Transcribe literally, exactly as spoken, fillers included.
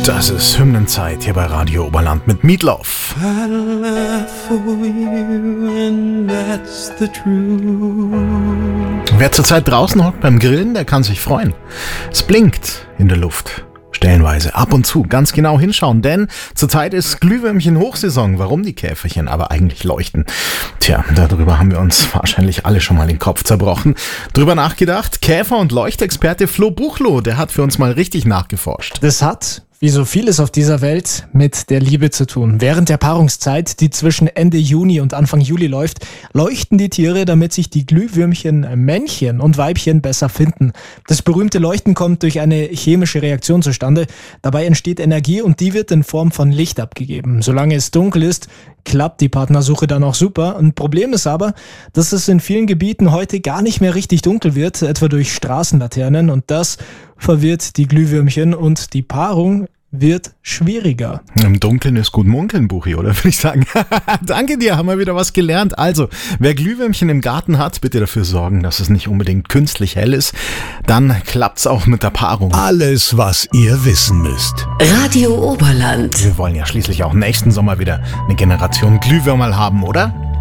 Das ist Hymnenzeit hier bei Radio Oberland mit Meatloaf. Wer zurzeit draußen hockt beim Grillen, der kann sich freuen. Es blinkt in der Luft. Stellenweise, ab und zu, ganz genau hinschauen, denn zurzeit ist Glühwürmchen-Hochsaison. Warum die Käferchen aber eigentlich leuchten? Tja, darüber haben wir uns wahrscheinlich alle schon mal den Kopf zerbrochen. Drüber nachgedacht, Käfer- und Leuchtexperte Flo Buchloh, der hat für uns mal richtig nachgeforscht. Das hat, wie so vieles auf dieser Welt, mit der Liebe zu tun. Während der Paarungszeit, die zwischen Ende Juni und Anfang Juli läuft, leuchten die Tiere, damit sich die Glühwürmchen Männchen und Weibchen besser finden. Das berühmte Leuchten kommt durch eine chemische Reaktion zustande. Dabei entsteht Energie und die wird in Form von Licht abgegeben. Solange es dunkel ist, klappt die Partnersuche dann auch super. Ein Problem ist aber, dass es in vielen Gebieten heute gar nicht mehr richtig dunkel wird, etwa durch Straßenlaternen, und das verwirrt die Glühwürmchen und die Paarung wird schwieriger. Im Dunkeln ist gut munkeln, Buchi, oder würde ich sagen. Danke dir, haben wir wieder was gelernt. Also, wer Glühwürmchen im Garten hat, bitte dafür sorgen, dass es nicht unbedingt künstlich hell ist. Dann klappt's auch mit der Paarung. Alles, was ihr wissen müsst. Radio Oberland. Wir wollen ja schließlich auch nächsten Sommer wieder eine Generation Glühwürmer haben, oder?